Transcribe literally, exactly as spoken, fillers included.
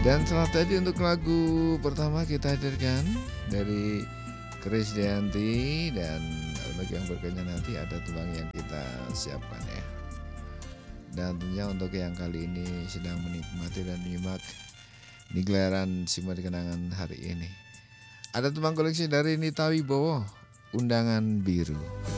Dan selamat tadi untuk lagu pertama kita hadirkan dari Krisdayanti. Dan untuk yang berikutnya nanti ada tulang yang kita siapkan ya. Dan tentunya untuk yang kali ini sedang menikmati dan menyimak di gelaran Simak Kenangan hari ini, ada tembang koleksi dari Nita Wibowo, Undangan Biru.